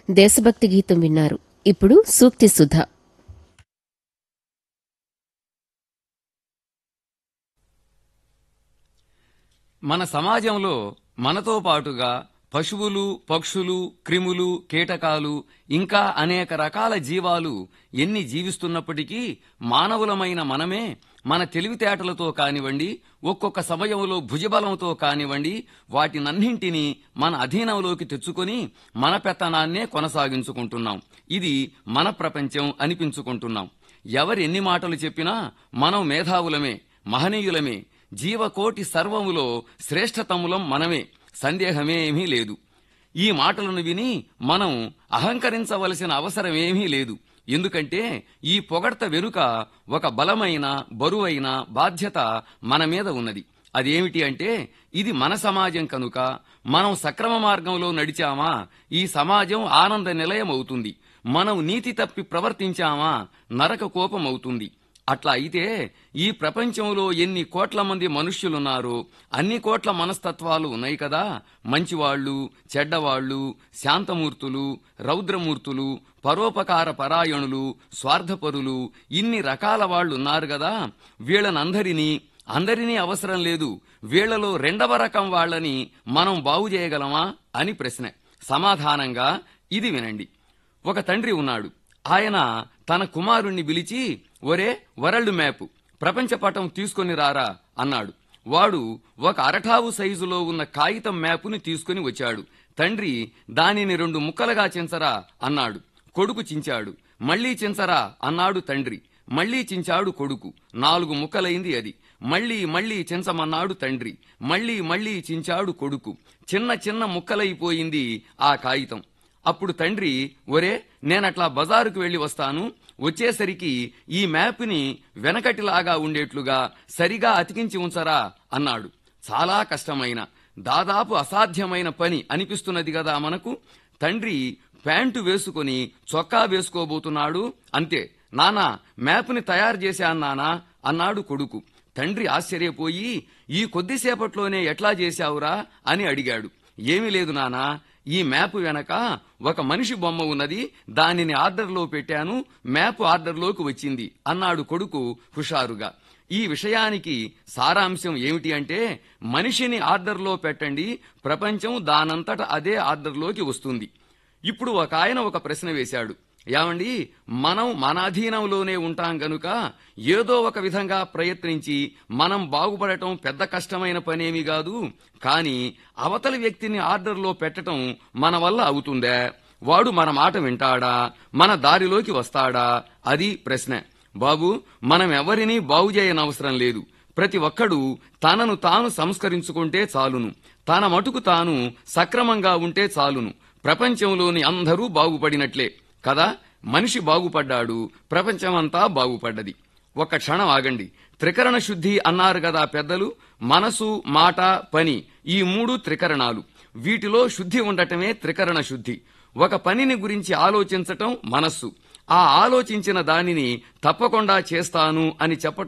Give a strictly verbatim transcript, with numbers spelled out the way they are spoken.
దేశభక్తి గీతం విన్నారు. ఇప్పుడు సూక్తి సుధ. మన సమాజంలో మనతో పాటుగా పశువులు, పక్షులు, క్రిములు, కీటకాలు ఇంకా అనేక రకాల జీవాలు ఎన్ని జీవిస్తున్నప్పటికీ మానవులమైన మనమే మన తెలివితేటలతో కానివ్వండి, ఒక్కొక్క సమయంలో భుజబలంతో కానివ్వండి, వాటినన్నింటినీ మన అధీనంలోకి తెచ్చుకొని మన పెత్తనాన్నే కొనసాగించుకుంటున్నాం. ఇది మన ప్రపంచం అనిపించుకుంటున్నాం. ఎవరెన్ని మాటలు చెప్పినా మనం మేధావులమే, మహనీయులమే. జీవకోటి సర్వములో శ్రేష్ఠతములం మనమే, సందేహమేమీ లేదు. ఈ మాటలను విని మనం అహంకరించవలసిన అవసరమేమీ లేదు. ఎందుకంటే ఈ పొగడ్త వెనుక ఒక బలమైన, బరువైన బాధ్యత మన మీద ఉన్నది. అదేమిటి అంటే, ఇది మన సమాజం కనుక మనం సక్రమ మార్గంలో నడిచామా ఈ సమాజం ఆనంద నిలయం అవుతుంది. మనం నీతి తప్పి ప్రవర్తించామా నరక కోపం అవుతుంది. అట్లా అయితే ఈ ప్రపంచంలో ఎన్ని కోట్ల మంది మనుష్యులున్నారో అన్ని కోట్ల మనస్తత్వాలు ఉన్నాయి కదా. మంచివాళ్లు, చెడ్డవాళ్లు, శాంతమూర్తులు, రౌద్రమూర్తులు, పరోపకార పరాయణులు, స్వార్థపరులు, ఇన్ని రకాల వాళ్లున్నారు కదా. వీళ్ళనందరినీ అందరినీ అవసరం లేదు, వీళ్లలో రెండవ రకం వాళ్లని మనం బాగు చేయగలమా అని ప్రశ్న. సమాధానంగా ఇది వినండి. ఒక తండ్రి ఉన్నాడు. ఆయన తన కుమారుణ్ణి పిలిచి, ఒరే వరల్డ్ మ్యాప్, ప్రపంచ పటం తీసుకొని రారా అన్నాడు. వాడు ఒక అరటావు సైజులో ఉన్న కాగితం మ్యాపుని తీసుకుని వచ్చాడు. తండ్రి దానిని రెండు ముక్కలుగా చించరా అన్నాడు. కొడుకు చించాడు. మళ్లీ చించరా అన్నాడు తండ్రి. మళ్లీ చించాడు కొడుకు. నాలుగు ముక్కలైంది అది. మళ్లీ మళ్లీ చించమన్నాడు తండ్రి. మళ్లీ మళ్లీ చించాడు కొడుకు. చిన్న చిన్న ముక్కలైపోయింది ఆ కాగితం. అప్పుడు తండ్రి, ఒరే నేనట్లా బజారుకు వెళ్లి వస్తాను, వచ్చేసరికి ఈ మ్యాప్ని వెనకటిలాగా ఉండేట్లుగా సరిగా అతికించి ఉంచరా అన్నాడు. చాలా కష్టమైన, దాదాపు అసాధ్యమైన పని అనిపిస్తున్నది కదా మనకు. తండ్రి ప్యాంటు వేసుకుని చొక్కా వేసుకోబోతున్నాడు. అంతే, నానా మ్యాప్ని తయారు చేశాను నానా అన్నాడు కొడుకు. తండ్రి ఆశ్చర్యపోయి, ఈ కొద్దిసేపట్లోనే ఎట్లా చేశావురా అని అడిగాడు. ఏమీ లేదు నానా, ఈ మ్యాప్ వెనక ఒక మనిషి బొమ్మ ఉన్నది, దానిని ఆర్డర్లో పెట్టాను, మ్యాప్ ఆర్డర్లోకి వచ్చింది అన్నాడు కొడుకు హుషారుగా. ఈ విషయానికి సారాంశం ఏమిటి అంటే, మనిషిని ఆర్డర్లో పెట్టండి, ప్రపంచం దానంతట అదే ఆర్డర్లోకి వస్తుంది. ఇప్పుడు ఒక ఆయన ఒక ప్రశ్న వేశాడు. ఏమండి, మనం మన అధీనంలోనే ఉంటాం గనుక ఏదో ఒక విధంగా ప్రయత్నించి మనం బాగుపడటం పెద్ద కష్టమైన పనేమీ కాదు. కానీ అవతలి వ్యక్తిని ఆర్డర్లో పెట్టడం మన వల్ల అవుతుందా? వాడు మన మాట వింటాడా? మన దారిలోకి వస్తాడా? అది ప్రశ్న. బాబు, మనం ఎవరినీ బాగు చేయనవసరం లేదు. ప్రతి ఒక్కడూ తనను తాను సంస్కరించుకుంటే చాలును. తన మటుకు తాను సక్రమంగా ఉంటే చాలును. ప్రపంచంలోని అందరూ బాగుపడినట్లే కదా. మనిషి బాగుపడ్డాడు, ప్రపంచమంతా బాగుపడ్డది. ఒక్క క్షణం ఆగండి. త్రికరణ శుద్ధి అన్నారు కదా పెద్దలు. మనసు, మాట, పని, ఈ మూడు త్రికరణాలు. వీటిలో శుద్ధి ఉండటమే త్రికరణ శుద్ధి. ఒక పనిని గురించి ఆలోచించటం మనస్సు. ఆ ఆలోచించిన దానిని తప్పకుండా చేస్తాను అని చెప్పటం